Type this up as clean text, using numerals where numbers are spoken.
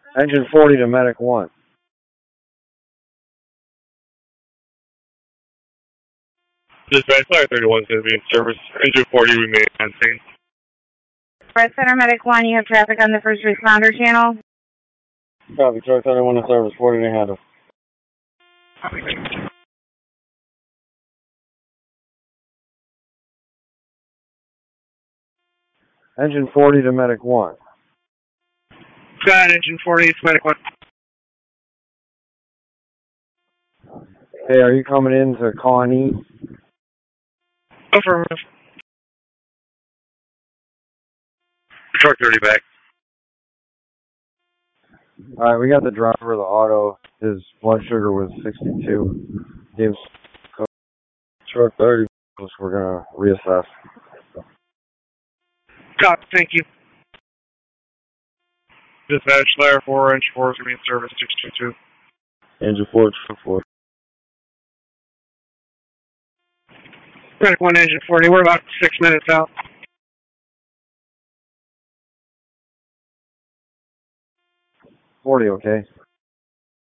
Engine 40 to Medic 1. Dispatch, Flyer 31 is going to be in service. Engine 40 remain on scene. Red Center Medic 1, you have traffic on the first responder channel. Copy, truck 31 in service, 40 to handle. Engine 40 to Medic 1. Got Engine 40, it's Medic 1. Hey, are you coming in to Connie? Affirmative. Truck 30 back. Alright, we got the driver of the auto. His blood sugar was 62. Gave truck 30. We're gonna reassess. Copy, thank you. Dispatch, Flyer 4, Engine 4 is going to be in service, 622. Engine 4, truck 4. Medic 1, Engine 40, we're about 6 minutes out. 40, okay.